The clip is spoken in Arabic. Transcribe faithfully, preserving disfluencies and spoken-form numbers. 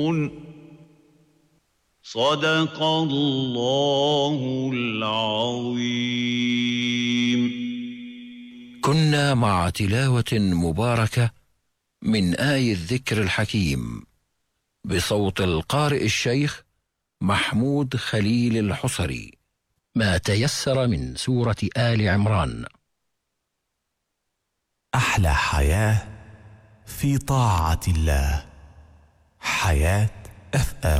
صدق الله العظيم. كنا مع تلاوة مباركة من آي الذكر الحكيم بصوت القارئ الشيخ محمود خليل الحصري، ما تيسر من سورة آل عمران. أحلى حياة في طاعة الله. حياة اف ام.